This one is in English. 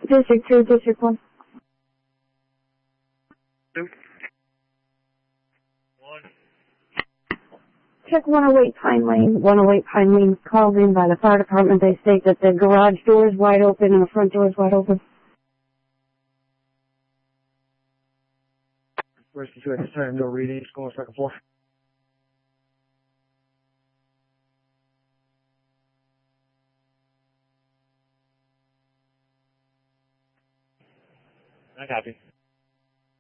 District 2, District 1. 2. 1. Check 108 Pine Lane. 108 Pine Lane called in by the fire department. They state that the garage door is wide open and the front door is wide open. Where's the 2 at this time? No readings, going second floor. I copy.